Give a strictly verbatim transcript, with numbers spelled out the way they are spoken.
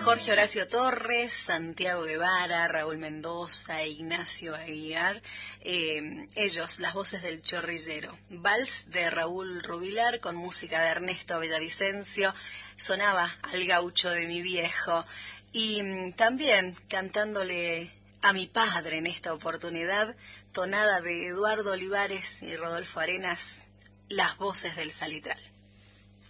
Jorge Horacio Torres, Santiago Guevara, Raúl Mendoza, Ignacio Aguiar, eh, ellos, las voces del chorrillero. Vals de Raúl Rubilar con música de Ernesto Villavicencio, sonaba Al gaucho de mi viejo. Y mm, también cantándole a mi padre en esta oportunidad, tonada de Eduardo Olivares y Rodolfo Arenas, Las voces del Salitral.